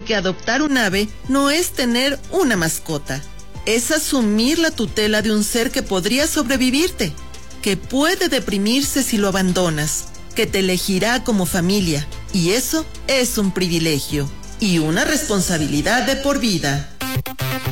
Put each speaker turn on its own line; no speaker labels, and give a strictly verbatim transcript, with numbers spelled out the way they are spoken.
Porque adoptar un ave no es tener una mascota. Es asumir la tutela de un ser que podría sobrevivirte, que puede deprimirse si lo abandonas, que te elegirá como familia. Y eso es un privilegio y una responsabilidad de por vida.